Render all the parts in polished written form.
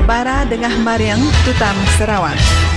Bara Dengah Mariang Tutam Sarawak.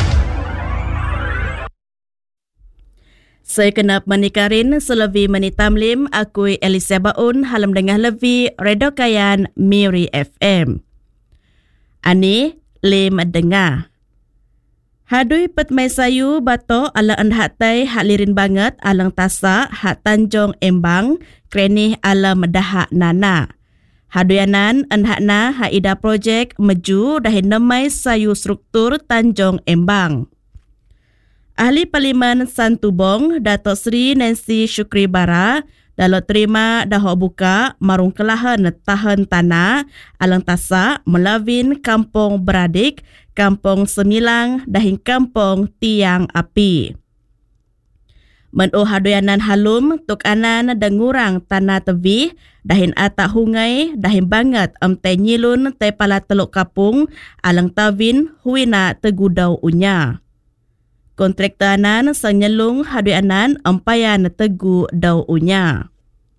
Saya kenap menikarin selevi menitamlim akui Elisa Baun halam dengah levi Redo Kayan Miri FM. Ani lim dengar. Hadui petmai sayu bato ala andhatai hak lirin banget alang tasak hak Tanjung Embang krenih ala medahak nana. Haduyanan andhakna hak ida projek meju dahin nemai sayu struktur Tanjung Embang. Ahli Parlimen Santubong Datuk Seri Nancy Syukri Bara dalam terima dahok buka marung kelahan tahan tanah alang tasak melawin Kampung Beradik, Kampung Semilang dahin Kampung Tiang Api. Menu haduyanan halum tuk anan dengurang tanah tevi dahin atak hungai dahin banget emte nyilun te pala teluk kapung alang tawin huina tegudau unya. Kontraktor anan sang nyelung haduyanan empayan tegu dau unya.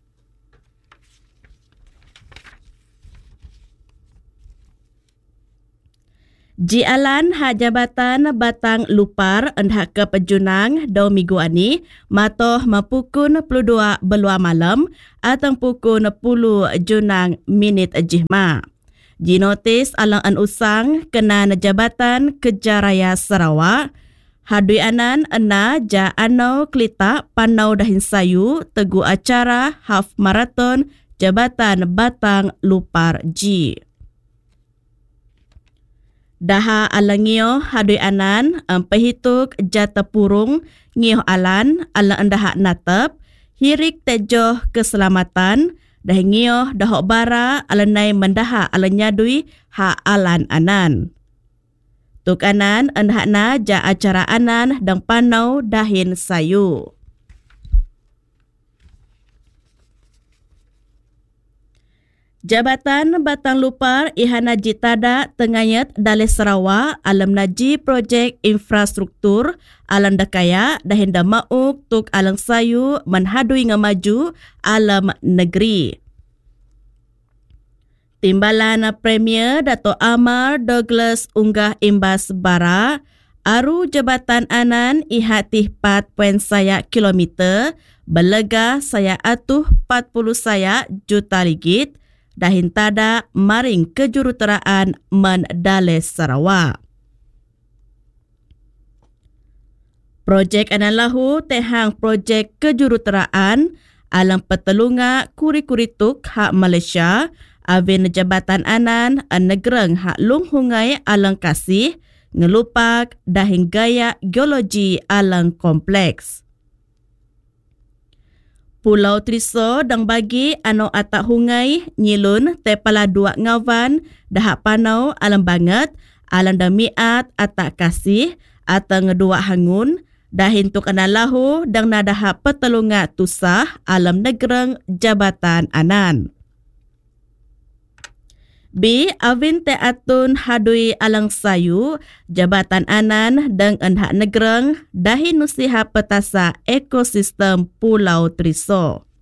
Jialan hak jabatan Batang Lupar endhak ke pejunang dau minggu ani matoh mapukun 22 belua malam atau pukun 10 junang minit jihma. Jinotis alang an usang kena jabatan Kejaraya Sarawak. Hadui anan ena ja anau klita panau dahin sayu tegu acara half marathon Jabatan Batang Lupar G. Daha alangio hadui anan pehituk jata purung ngioh alan ala endahak natap hirik tejoh keselamatan dahin ngioh dahok bara alanai mendahak ala nyadui ha alan anan. Tuk anan endahakna ja acara anan dang panau dahin sayu. Jabatan Batang Lupar ihana jitada tengayat Dalai Sarawak alam naji projek infrastruktur alam dakaya dahin damauk tuk alang sayu menhadui ngamaju alam negeri. Timbalan Premier Dato' Amar Douglas unggah imbas bara, aru jabatan anan ihatih 4 saya kilometer, belega saya atuh 40 saya juta ringgit, dahin tada maring kejuruteraan Mendale Sarawak. Projek anan lahu tehang projek kejuruteraan alang petelunga kuri-kurituk hak Malaysia, Avin jabatan anan negereng hak lunghungai alang kasih ngelupak dahin gaya geologi alang kompleks. Pulau Triso dang bagi ano atak hungai nyilun tepala 2 ngawan dahak panau alang banget alang damiat atak kasih atau ngedua hangun dahin tuk anallahu dang nadahak petelunga tusah alam negereng jabatan anan. B. Avin te atun hadui alang sayu, jabatan anan deng enhak negereng dahi nusiha petasa ekosistem Pulau Triso.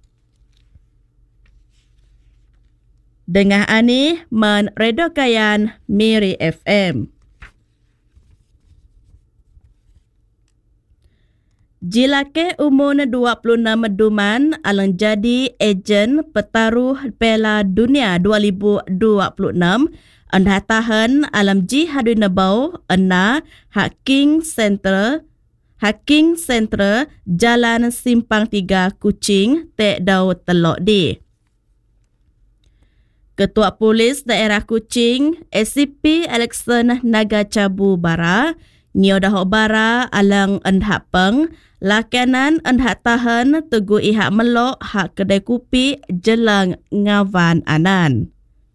Dengah ani men Redo Kayan Miri FM. Jilake umur 26 duman alang jadi ejen petaruh Piala Dunia 2026 andah tahan alam ji hadui nebau ena Hacking Center Jalan Simpang 3 Kuching Tek Dau Telok di. Ketua Polis Daerah Kuching SCP Alexon Nagacabu Bara ngio dahok bara alang endhak peng lakanan endhak tahan tegu ihak melok hak kedai kupi jelang ngawan anan.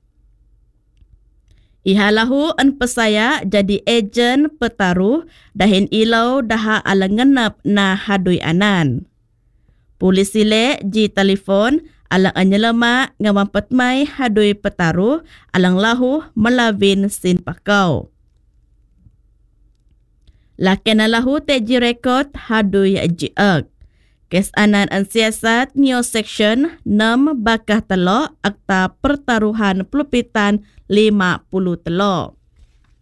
Ihak lahu en pesaya jadi ejen petaruh dahin ilau daha alang ngenap na hadui anan. Polis sile ji telefon alang anyelema ngawan petmai hadui petaruh alang lahu melawin sin pakau. Lakena lahu teji rekod hadui jiak. Kes anan an siasat Neo Section 6 Bakah Telok Akta Pertaruhan Pelupitan 50 Telok.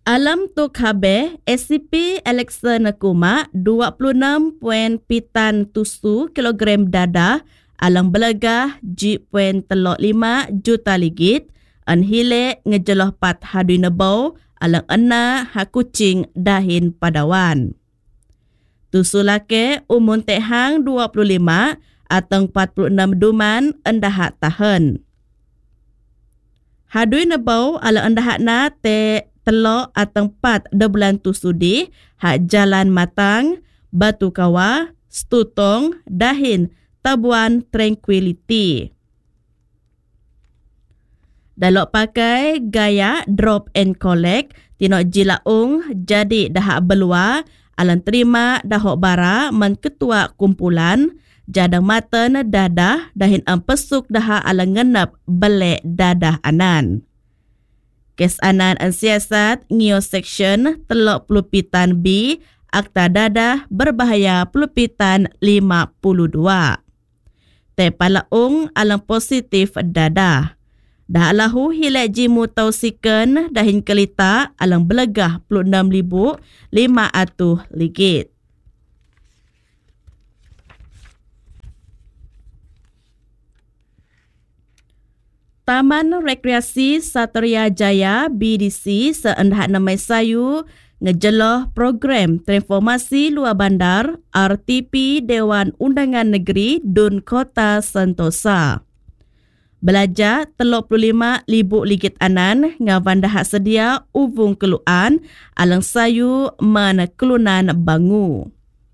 Alam tu khabe SCP Alexa Nakuma 26.7 kilogram dadah alang belagah G.35 juta ligit an hile ngejeloh pat hadui nebau alang ena ha kucing dahin padawan. Tusu lake umun tehang 25 atau 46 duman endahat tahan. Hadui nebau alang endahat na te telok atau 4 bulan tu sudi hak jalan matang, batu kawa, stutong, dahin, tabuan tranquility. Dalok pakai gaya drop and collect, tinok jilaung jadi dahak belua, alan terima dahok bara man ketua kumpulan, jadang matan dadah, dahin pesuk dahak alang ngenap belek dadah anan. Kes anan an siasat ngio section telok pelupitan B akta dadah berbahaya pelupitan 52. Te palaung alang positif dadah. Dah lahu hilek jimu tausikan dahin kelita alang belegah 26,500 ligit. Taman Rekreasi Satria Jaya BDC seendah namai sayu ngejeloh program transformasi luar bandar RTP Dewan Undangan Negeri Dun Kota Sentosa. Belajar 35,000 ligit anan ngawan dah sedia uvung keluan alang sayu mana kelunan bangu.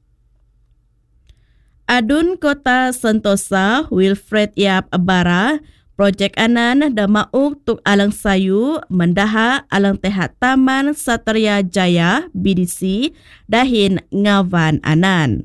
Adun Kota Sentosa Wilfred Yap Abara projek anan dah mauk tuk alang sayu mendaha alang tehat Taman Satria Jaya BDC dahin ngawan anan.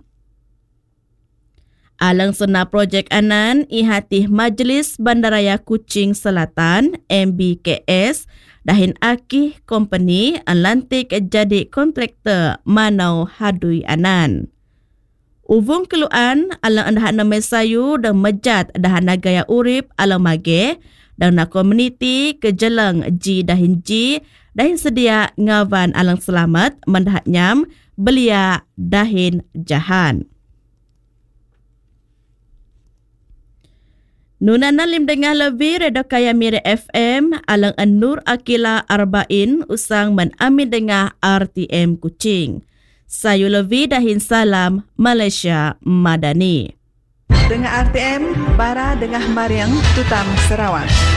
Alang sena projek anan ihatih Majlis Bandaraya Kuching Selatan MBKS dahin akih company lantik jadi kontraktor manau hadui anan. Uvung keluan alang andahan namai sayu dan mejat dahan gaya urip alang mage dan na komuniti kejelang ji dahin sedia ngawan alang selamat mendahat nyam belia dahin jahan. Nunana lim dengar lebih Redo Kaya Miri FM alang Nur Akila Arba'in usang menamin dengar RTM Kuching. Sayu lebih dahin salam Malaysia Madani. Dengar RTM, bara dengar Mariang Tutam Sarawak.